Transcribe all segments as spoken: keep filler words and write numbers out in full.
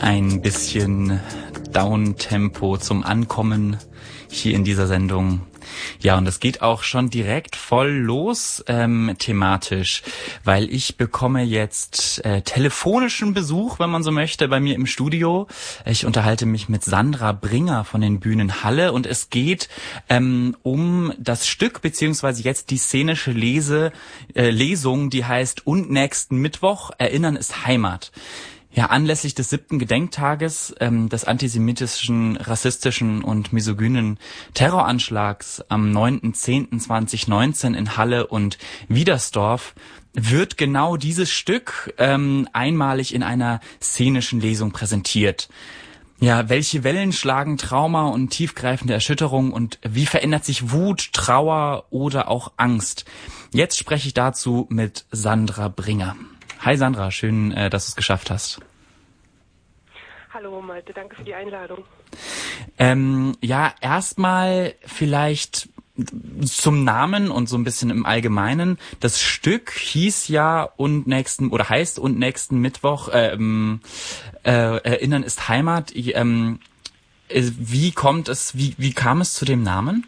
Ein bisschen Downtempo zum Ankommen hier in dieser Sendung. Ja, und das geht auch schon direkt voll los ähm, thematisch, weil ich bekomme jetzt äh, telefonischen Besuch, wenn man so möchte, bei mir im Studio. Ich unterhalte mich mit Sandra Bringer von den Bühnen Halle und es geht ähm, um das Stück, beziehungsweise jetzt die szenische Lese, äh, Lesung, die heißt Und nächsten Mittwoch, Erinnern ist Heimat. Ja, anlässlich des siebten Gedenktages ähm, des antisemitischen, rassistischen und misogynen Terroranschlags am neunten zehnten zweitausendneunzehn in Halle und Wiedersdorf wird genau dieses Stück ähm, einmalig in einer szenischen Lesung präsentiert. Ja, welche Wellen schlagen Trauma und tiefgreifende Erschütterung und wie verändert sich Wut, Trauer oder auch Angst? Jetzt spreche ich dazu mit Sandra Bringer. Hi Sandra, schön, äh, dass du es geschafft hast. Hallo Malte, danke für die Einladung. Ähm, ja, erstmal vielleicht zum Namen und so ein bisschen im Allgemeinen. Das Stück hieß ja und nächsten oder heißt und nächsten Mittwoch ähm, äh, Erinnern ist Heimat. Ähm, wie kommt es? Wie wie kam es zu dem Namen?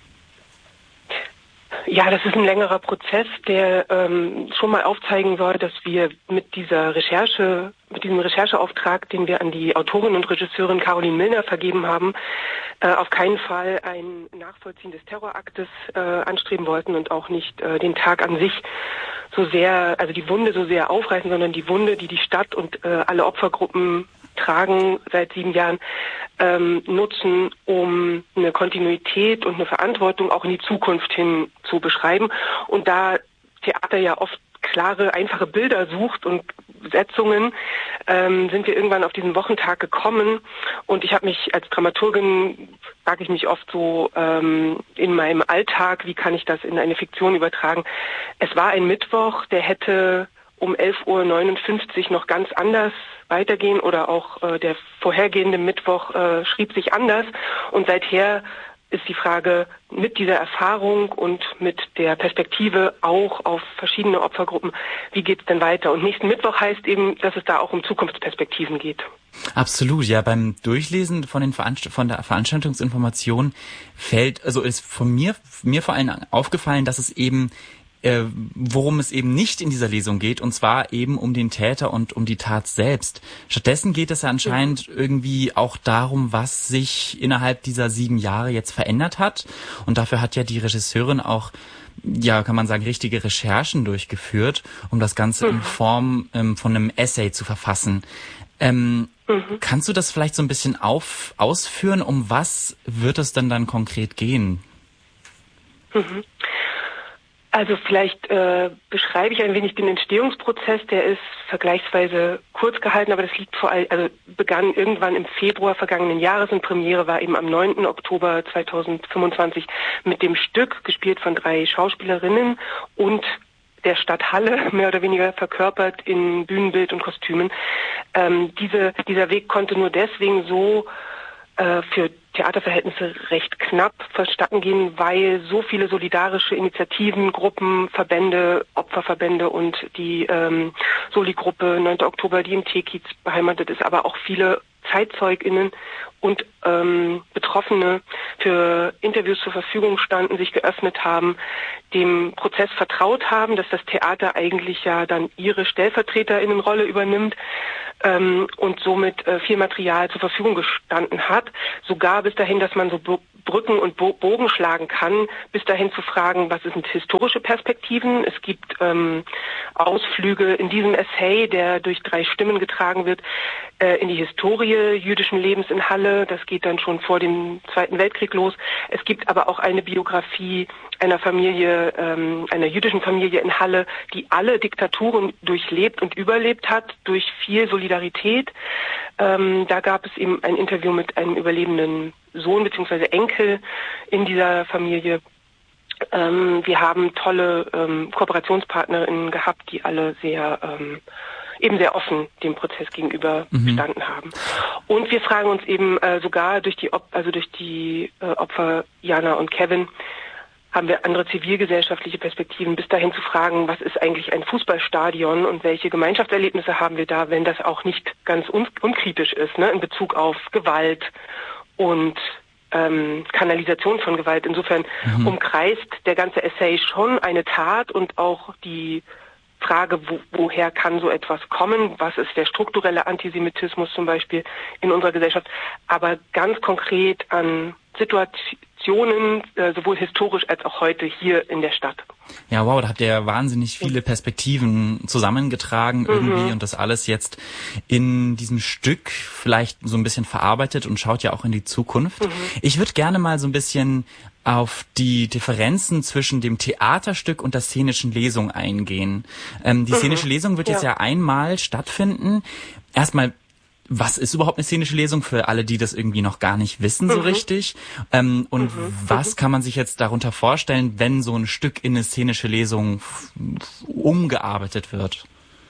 Ja, das ist ein längerer Prozess, der ähm, schon mal aufzeigen soll, dass wir mit dieser Recherche, mit diesem Rechercheauftrag, den wir an die Autorin und Regisseurin Caroline Milner vergeben haben, äh, auf keinen Fall ein Nachvollziehen des Terroraktes äh, anstreben wollten und auch nicht äh, den Tag an sich so sehr, also die Wunde so sehr aufreißen, sondern die Wunde, die die Stadt und äh, alle Opfergruppen tragen seit sieben Jahren, ähm, nutzen, um eine Kontinuität und eine Verantwortung auch in die Zukunft hin zu beschreiben. Und da Theater ja oft klare, einfache Bilder sucht und Setzungen, ähm, sind wir irgendwann auf diesen Wochentag gekommen. Und ich habe mich als Dramaturgin, frage ich mich oft so ähm, in meinem Alltag, wie kann ich das in eine Fiktion übertragen? Es war ein Mittwoch, der hätte um elf Uhr neunundfünfzig noch ganz anders weitergehen oder auch äh, der vorhergehende Mittwoch äh, schrieb sich anders und seither ist die Frage mit dieser Erfahrung und mit der Perspektive auch auf verschiedene Opfergruppen, wie geht's denn weiter? Und nächsten Mittwoch heißt eben, dass es da auch um Zukunftsperspektiven geht. Absolut, ja, beim Durchlesen von den Veranst- von der Veranstaltungsinformation fällt, also ist von mir, mir vor allem aufgefallen, dass es eben Äh, worum es eben nicht in dieser Lesung geht, und zwar eben um den Täter und um die Tat selbst. Stattdessen geht es ja anscheinend ja. irgendwie auch darum, was sich innerhalb dieser sieben Jahre jetzt verändert hat. Und dafür hat ja die Regisseurin auch, ja, kann man sagen, richtige Recherchen durchgeführt, um das Ganze mhm. in Form ähm, von einem Essay zu verfassen. Ähm, mhm. Kannst du das vielleicht so ein bisschen auf, ausführen? Um was wird es denn dann konkret gehen? Mhm. Also vielleicht äh, beschreibe ich ein wenig den Entstehungsprozess, der ist vergleichsweise kurz gehalten, aber das liegt vor allem, also begann irgendwann im Februar vergangenen Jahres und Premiere war eben am neunten Oktober zweitausendfünfundzwanzig mit dem Stück, gespielt von drei Schauspielerinnen und der Stadt Halle, mehr oder weniger verkörpert in Bühnenbild und Kostümen. Ähm, diese, dieser Weg konnte nur deswegen so äh, für Theaterverhältnisse recht knapp vonstatten gehen, weil so viele solidarische Initiativen, Gruppen, Verbände, Opferverbände und die ähm, Soli-Gruppe neunten Oktober, die im T-Kiez beheimatet ist, aber auch viele ZeitzeugInnen und ähm, Betroffene für Interviews zur Verfügung standen, sich geöffnet haben, dem Prozess vertraut haben, dass das Theater eigentlich ja dann ihre StellvertreterInnenrolle übernimmt ähm, und somit äh, viel Material zur Verfügung gestanden hat. Sogar bis dahin, dass man so Brücken und Bo- Bogen schlagen kann, bis dahin zu fragen, was sind historische Perspektiven. Es gibt ähm, Ausflüge in diesem Essay, der durch drei Stimmen getragen wird, äh, in die Historie jüdischen Lebens in Halle. Das geht dann schon vor dem Zweiten Weltkrieg los. Es gibt aber auch eine Biografie einer Familie, ähm, einer jüdischen Familie in Halle, die alle Diktaturen durchlebt und überlebt hat, durch viel Solidarität. Ähm, da gab es eben ein Interview mit einem überlebenden Sohn bzw. Enkel in dieser Familie. Ähm, wir haben tolle ähm, KooperationspartnerInnen gehabt, die alle sehr ähm, eben sehr offen dem Prozess gegenüber mhm. gestanden haben. Und wir fragen uns eben äh, sogar durch die Op- also durch die äh, Opfer Jana und Kevin, haben wir andere zivilgesellschaftliche Perspektiven, bis dahin zu fragen, was ist eigentlich ein Fußballstadion und welche Gemeinschaftserlebnisse haben wir da, wenn das auch nicht ganz un- unkritisch ist, ne, in Bezug auf Gewalt und ähm, Kanalisation von Gewalt. Insofern mhm. umkreist der ganze Essay schon eine Tat und auch die Frage, wo, woher kann so etwas kommen, was ist der strukturelle Antisemitismus zum Beispiel in unserer Gesellschaft, aber ganz konkret an Situationen, äh, sowohl historisch als auch heute hier in der Stadt. Ja, wow, da habt ihr ja wahnsinnig viele Perspektiven zusammengetragen irgendwie mhm. und das alles jetzt in diesem Stück vielleicht so ein bisschen verarbeitet und schaut ja auch in die Zukunft. Mhm. Ich würde gerne mal so ein bisschen auf die Differenzen zwischen dem Theaterstück und der szenischen Lesung eingehen. Ähm, die szenische mhm. Lesung wird jetzt ja. ja einmal stattfinden. Erstmal, was ist überhaupt eine szenische Lesung für alle, die das irgendwie noch gar nicht wissen so mhm. richtig? Ähm, und mhm. was kann man sich jetzt darunter vorstellen, wenn so ein Stück in eine szenische Lesung f- umgearbeitet wird?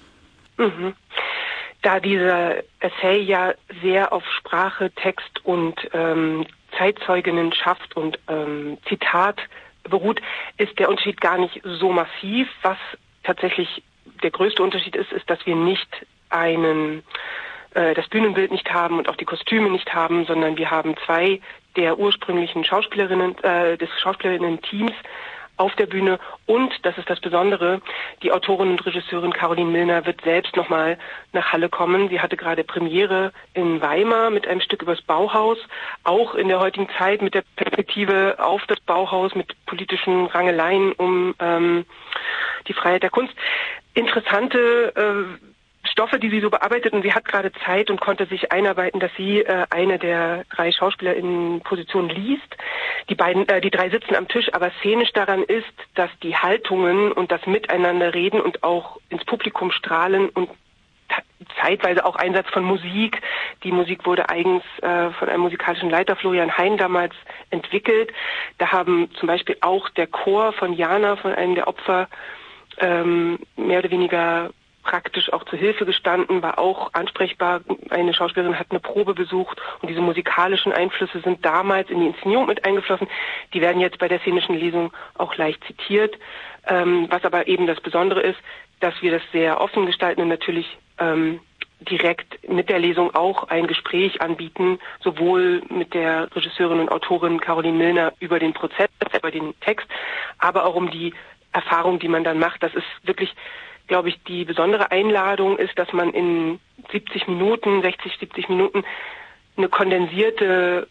Mhm. Da dieser Essay ja sehr auf Sprache, Text und ähm, Zeitzeuginnenschaft und ähm, Zitat beruht, ist der Unterschied gar nicht so massiv. Was tatsächlich der größte Unterschied ist, ist, dass wir nicht einen äh, das Bühnenbild nicht haben und auch die Kostüme nicht haben, sondern wir haben zwei der ursprünglichen Schauspielerinnen äh, des Schauspielerinnen-Teams auf der Bühne und, das ist das Besondere, die Autorin und Regisseurin Caroline Milner wird selbst nochmal nach Halle kommen. Sie hatte gerade Premiere in Weimar mit einem Stück übers Bauhaus, auch in der heutigen Zeit mit der Perspektive auf das Bauhaus, mit politischen Rangeleien um ähm, die Freiheit der Kunst. Interessante äh, Stoffe, die sie so bearbeitet, und sie hat gerade Zeit und konnte sich einarbeiten, dass sie äh, eine der drei SchauspielerInnen-Positionen liest. Die beiden, äh, die drei sitzen am Tisch, aber szenisch daran ist, dass die Haltungen und das Miteinander reden und auch ins Publikum strahlen und t- zeitweise auch Einsatz von Musik. Die Musik wurde eigens äh, von einem musikalischen Leiter, Florian Hein, damals entwickelt. Da haben zum Beispiel auch der Chor von Jana, von einem der Opfer, ähm, mehr oder weniger praktisch auch zur Hilfe gestanden, war auch ansprechbar. Eine Schauspielerin hat eine Probe besucht und diese musikalischen Einflüsse sind damals in die Inszenierung mit eingeflossen. Die werden jetzt bei der szenischen Lesung auch leicht zitiert. Ähm, was aber eben das Besondere ist, dass wir das sehr offen gestalten und natürlich ähm, direkt mit der Lesung auch ein Gespräch anbieten, sowohl mit der Regisseurin und Autorin Caroline Milner über den Prozess, über den Text, aber auch um die Erfahrung, die man dann macht. Das ist wirklich, glaube ich, die besondere Einladung ist, dass man in siebzig Minuten, sechzig, siebzig Minuten eine kondensierte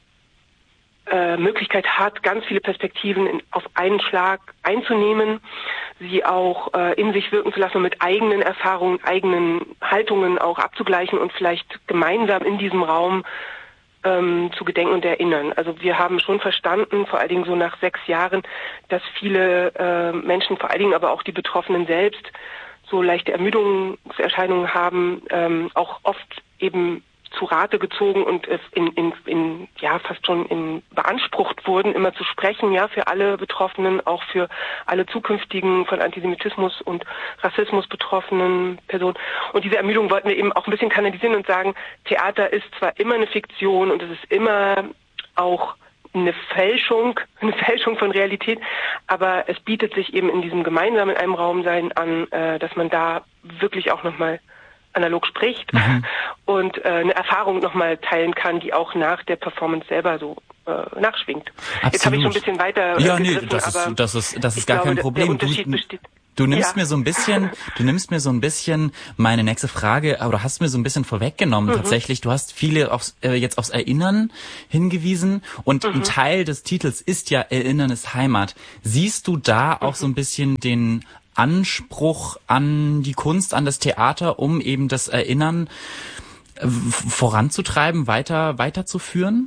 äh, Möglichkeit hat, ganz viele Perspektiven in, auf einen Schlag einzunehmen, sie auch äh, in sich wirken zu lassen und mit eigenen Erfahrungen, eigenen Haltungen auch abzugleichen und vielleicht gemeinsam in diesem Raum ähm, zu gedenken und erinnern. Also wir haben schon verstanden, vor allen Dingen so nach sechs Jahren, dass viele äh, Menschen, vor allen Dingen aber auch die Betroffenen selbst, so leichte Ermüdungserscheinungen haben, ähm, auch oft eben zu Rate gezogen und es in, in, in, ja, fast schon in beansprucht wurden, immer zu sprechen, ja, für alle Betroffenen, auch für alle zukünftigen von Antisemitismus und Rassismus betroffenen Personen. Und diese Ermüdung wollten wir eben auch ein bisschen kanalisieren und sagen, Theater ist zwar immer eine Fiktion und es ist immer auch eine Fälschung, eine Fälschung von Realität, aber es bietet sich eben in diesem gemeinsamen in einem Raum sein an, äh, dass man da wirklich auch nochmal analog spricht mhm. und äh, eine Erfahrung nochmal teilen kann, die auch nach der Performance selber so äh, nachschwingt. Absolut. Jetzt habe ich schon ein bisschen weiter äh, Ja, nee, das ist, das ist, das ist gar glaube, kein Problem. Der Unterschied du, besteht. Du nimmst Ja. mir so ein bisschen, du nimmst mir so ein bisschen meine nächste Frage, oder hast mir so ein bisschen vorweggenommen. Mhm. Tatsächlich, du hast viele aufs, äh, jetzt aufs Erinnern hingewiesen und mhm. ein Teil des Titels ist ja Erinnern ist Heimat. Siehst du da auch mhm. so ein bisschen den Anspruch an die Kunst, an das Theater, um eben das Erinnern äh, voranzutreiben, weiter, weiterzuführen?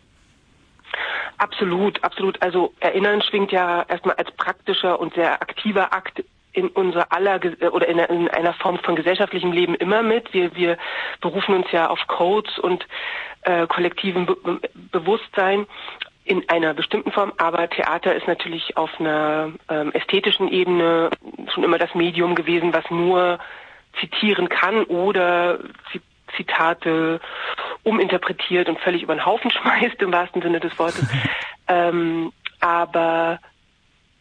Absolut, absolut. Also Erinnern schwingt ja erstmal als praktischer und sehr aktiver Akt in unser aller oder in einer Form von gesellschaftlichem Leben immer mit. Wir, wir berufen uns ja auf Codes und äh, kollektivem Be- Bewusstsein in einer bestimmten Form, aber Theater ist natürlich auf einer ähm, ästhetischen Ebene schon immer das Medium gewesen, was nur zitieren kann oder Zitate uminterpretiert und völlig über den Haufen schmeißt, im wahrsten Sinne des Wortes. ähm, aber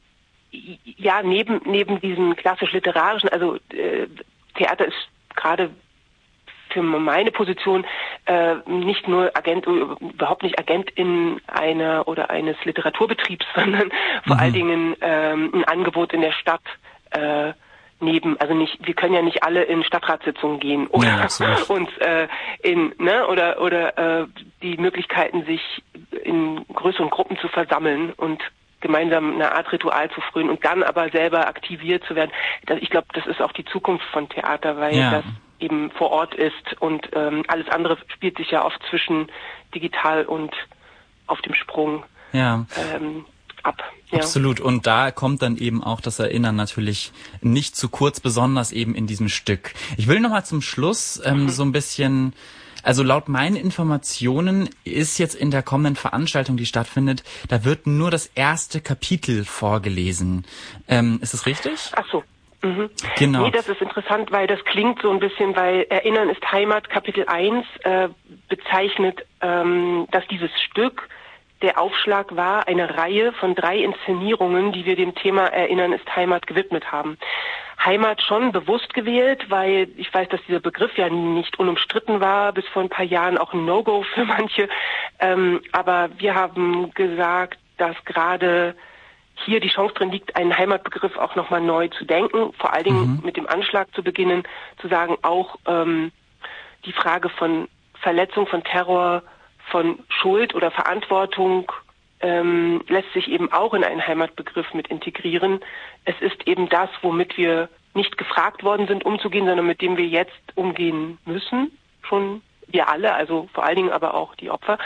ja, neben neben diesem klassisch-literarischen, also äh, Theater ist gerade für meine Position äh, nicht nur Agent, überhaupt nicht Agentin einer oder eines Literaturbetriebs, sondern vor mhm. allen Dingen ähm, ein Angebot in der Stadt äh, neben, also nicht, wir können ja nicht alle in Stadtratssitzungen gehen oder ja, uns äh, in, ne, oder oder äh, die Möglichkeiten, sich in größeren Gruppen zu versammeln und gemeinsam eine Art Ritual zu frönen und dann aber selber aktiviert zu werden. Ich glaube, das ist auch die Zukunft von Theater, weil ja. das eben vor Ort ist und ähm, alles andere spielt sich ja oft zwischen digital und auf dem Sprung ja. ähm, ab. Ja. Absolut. Und da kommt dann eben auch das Erinnern natürlich nicht zu kurz, besonders eben in diesem Stück. Ich will nochmal zum Schluss ähm, mhm. so ein bisschen... Also laut meinen Informationen ist jetzt in der kommenden Veranstaltung, die stattfindet, da wird nur das erste Kapitel vorgelesen. Ähm, ist das richtig? Ach so. Mhm. Genau. Nee, das ist interessant, weil das klingt so ein bisschen, weil Erinnern ist Heimat, Kapitel eins äh, bezeichnet, ähm, dass dieses Stück der Aufschlag war, eine Reihe von drei Inszenierungen, die wir dem Thema Erinnern ist Heimat gewidmet haben. Heimat schon bewusst gewählt, weil ich weiß, dass dieser Begriff ja nicht unumstritten war, bis vor ein paar Jahren auch ein No-Go für manche. Ähm, aber wir haben gesagt, dass gerade hier die Chance drin liegt, einen Heimatbegriff auch nochmal neu zu denken, vor allen Dingen mhm. mit dem Anschlag zu beginnen, zu sagen, auch ähm, die Frage von Verletzung, von Terror, von Schuld oder Verantwortung ähm, lässt sich eben auch in einen Heimatbegriff mit integrieren. Es ist eben das, womit wir nicht gefragt worden sind, umzugehen, sondern mit dem wir jetzt umgehen müssen. Schon wir alle, also vor allen Dingen aber auch die Opfer.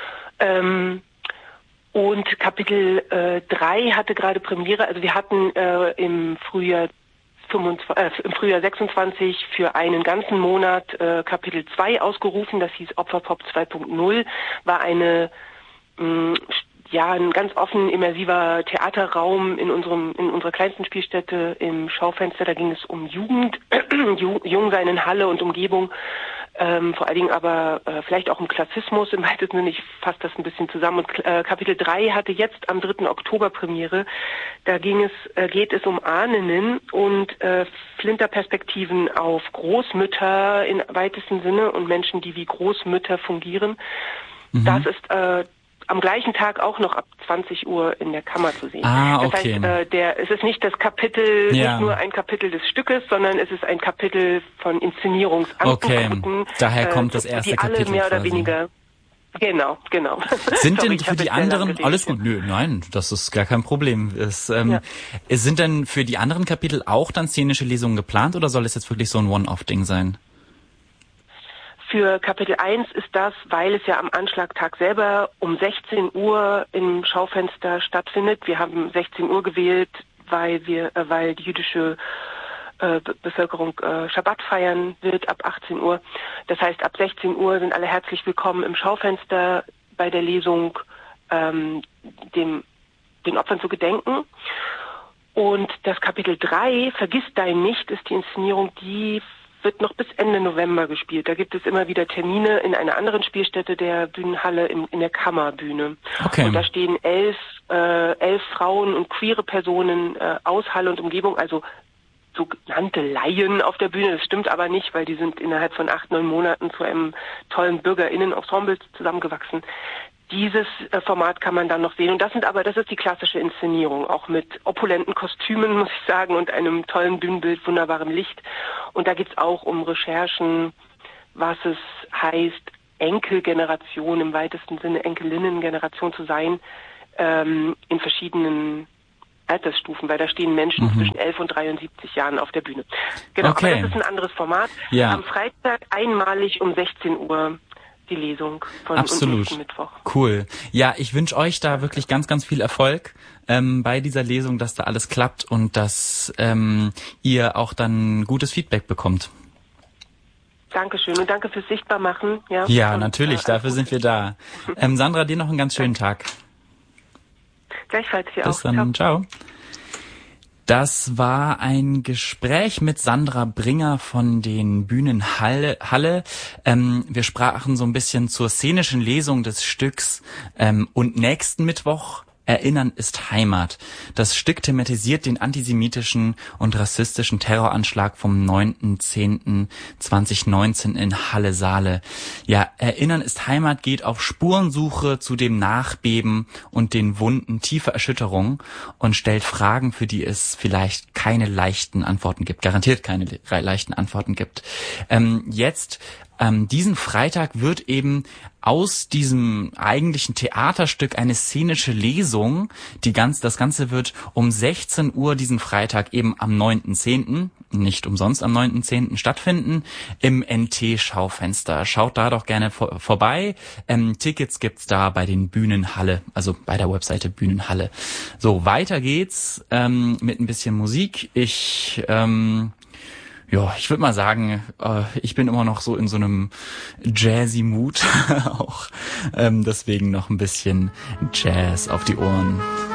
Ähm, und Kapitel äh, drei hatte gerade Premiere. Also wir hatten äh, im Frühjahr fünfundzwanzig, äh, im Frühjahr sechsundzwanzig für einen ganzen Monat äh, Kapitel zwei ausgerufen. Das hieß Opferpop zwei Punkt null. War eine mh, ja, ein ganz offen, immersiver Theaterraum in unserem, in unserer kleinsten Spielstätte im Schaufenster. Da ging es um Jugend, Jungsein in Halle und Umgebung, ähm, vor allen Dingen aber äh, vielleicht auch um Klassismus im weitesten Sinne. Ich fasse das ein bisschen zusammen. Und äh, Kapitel drei hatte jetzt am dritten Oktober Premiere. Da ging es, äh, geht es um Ahnen und äh, Flinterperspektiven auf Großmütter im weitesten Sinne und Menschen, die wie Großmütter fungieren. Mhm. Das ist äh, am gleichen Tag auch noch ab zwanzig Uhr in der Kammer zu sehen. Ah, okay. Das heißt, äh, der, es ist nicht das Kapitel, ja. nicht nur ein Kapitel des Stückes, sondern es ist ein Kapitel von Inszenierungsangeboten. Okay, daher kommt das erste die Kapitel alle mehr oder quasi. weniger. Genau, genau. Sind Sorry, denn für die anderen, alles gut, nö, nein, das ist gar kein Problem. Es, ähm, ja. Sind denn für die anderen Kapitel auch dann szenische Lesungen geplant oder soll es jetzt wirklich so ein One-Off-Ding sein? Für Kapitel eins ist das, weil es ja am Anschlagtag selber um sechzehn Uhr im Schaufenster stattfindet. Wir haben sechzehn Uhr gewählt, weil wir, äh, weil die jüdische äh, Bevölkerung äh, Schabbat feiern wird ab achtzehn Uhr. Das heißt, ab sechzehn Uhr sind alle herzlich willkommen im Schaufenster bei der Lesung, ähm, dem, den Opfern zu gedenken. Und das Kapitel drei, Vergiss dein Nicht, ist die Inszenierung, die wird noch bis Ende November gespielt. Da gibt es immer wieder Termine in einer anderen Spielstätte der Bühnenhalle im, in der Kammerbühne. Okay. Und da stehen elf, äh, elf Frauen und queere Personen äh, aus Halle und Umgebung, also sogenannte Laien auf der Bühne. Das stimmt aber nicht, weil die sind innerhalb von acht, neun Monaten zu einem tollen BürgerInnen-Ensemble zusammengewachsen. Dieses äh, Format kann man dann noch sehen. Und das sind aber, das ist die klassische Inszenierung, auch mit opulenten Kostümen, muss ich sagen, und einem tollen Bühnenbild, wunderbarem Licht. Und da geht's auch um Recherchen, was es heißt, Enkelgeneration im weitesten Sinne, Enkelinnengeneration zu sein, ähm, in verschiedenen Altersstufen, weil da stehen Menschen mhm. zwischen elf und dreiundsiebzig Jahren auf der Bühne. Genau, okay. aber das ist ein anderes Format. Ja. Am Freitag einmalig um sechzehn Uhr die Lesung von Absolut. Mittwoch. Cool. Ja, ich wünsche euch da wirklich ganz, ganz viel Erfolg ähm, bei dieser Lesung, dass da alles klappt und dass ähm, ihr auch dann gutes Feedback bekommt. Dankeschön und danke fürs Sichtbarmachen. Ja, ja und, natürlich, äh, dafür sind wir da. Ähm, Sandra, dir noch einen ganz schönen Tag. Gleichfalls dir Bis auch. Bis dann, ciao. ciao. Das war ein Gespräch mit Sandra Bringer von den Bühnen Halle. Halle. Ähm, wir sprachen so ein bisschen zur szenischen Lesung des Stücks ähm, und nächsten Mittwoch Erinnern ist Heimat. Das Stück thematisiert den antisemitischen und rassistischen Terroranschlag vom neunten zehnten zweitausendneunzehn in Halle-Saale. Ja, Erinnern ist Heimat geht auf Spurensuche zu dem Nachbeben und den Wunden tiefer Erschütterung und stellt Fragen, für die es vielleicht keine leichten Antworten gibt. Garantiert keine le- leichten Antworten gibt. Ähm, jetzt Ähm, diesen Freitag wird eben aus diesem eigentlichen Theaterstück eine szenische Lesung. Die ganz, das Ganze wird um sechzehn Uhr diesen Freitag eben am neunten zehnten, nicht umsonst am neunten zehnten stattfinden, im N T-Schaufenster. Schaut da doch gerne vor, vorbei. Ähm, Tickets gibt's da bei den Bühnenhalle, also bei der Webseite Bühnenhalle. So, weiter geht's ähm, mit ein bisschen Musik. Ich... Ähm, Ja, ich würde mal sagen, äh, ich bin immer noch so in so einem Jazzy-Mood auch. Ähm, deswegen noch ein bisschen Jazz auf die Ohren.